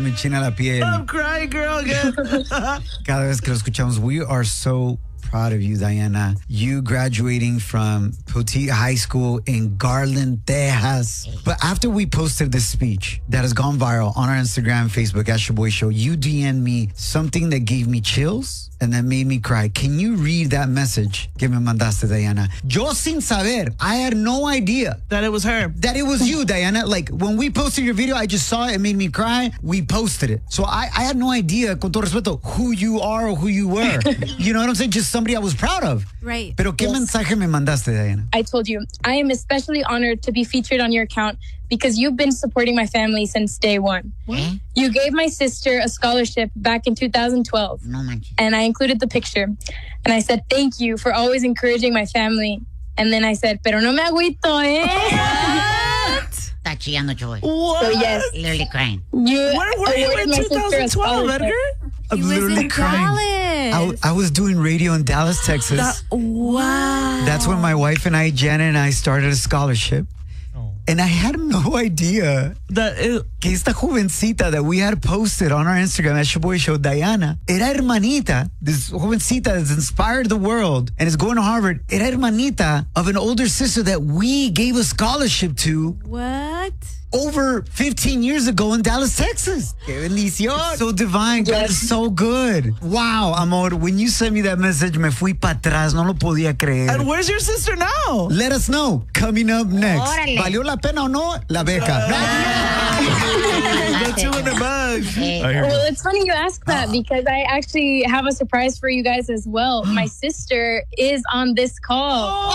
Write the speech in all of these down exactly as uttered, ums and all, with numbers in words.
me enchina la piel. I'm crying, girl, again. Cada vez que lo escuchamos, we are so proud of you, Diana. You graduating from Poteet High School in Garland, Texas. But after we posted this speech that has gone viral on our Instagram, Facebook, at Shaboy Show, you D M'd me something that gave me chills and that made me cry. Can you read that message que me mandaste, Diana? Yo sin saber, I had no idea that it was her. That it was you, Diana. Like, when we posted your video, I just saw it, it made me cry. We posted it. So I, I had no idea, con todo respeto, who you are or who you were. You know what I'm saying? Just somebody I was proud of. Right. Pero ¿qué yes. mensaje me mandaste, Diana? I told you, I am especially honored to be featured on your account because you've been supporting my family since day one. What? You gave my sister a scholarship back in two thousand twelve. No manches. And I included the picture. And I said, thank you for always encouraging my family. And then I said, pero no me agüito, eh? What? Está chillando, Joy. What? So yes. Literally crying. You Where were you in twenty twelve, Edgar? I'm He was literally in crying. Dallas. I, I was doing radio in Dallas, Texas. That, wow. That's when my wife and I, Janet and I, started a scholarship. Oh. And I had no idea That is, que esta jovencita that we had posted on our Instagram at Shaboy Show, Diana, era hermanita, this jovencita that's inspired the world and is going to Harvard, era hermanita of an older sister that we gave a scholarship to What? over fifteen years ago in Dallas, Texas. Qué bendición. So divine. God Yes. is so good. Wow, amor. When you sent me that message, me fui para atrás. No lo podía creer. and where's your sister now? Let us know. Coming up next. Órale. ¿Valió la pena o no? La beca. The two hundred bucks. Hey. Well, it's funny you ask that because I actually have a surprise for you guys as well. My sister is on this call.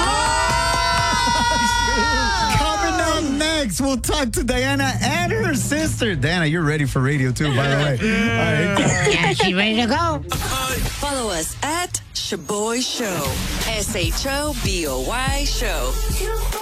Coming up next, we'll talk to Diana and her sister. Diana, you're ready for radio too, by the way. All right. Yeah, she ready to go. Follow us at Shaboy Show. S H O B O Y Show.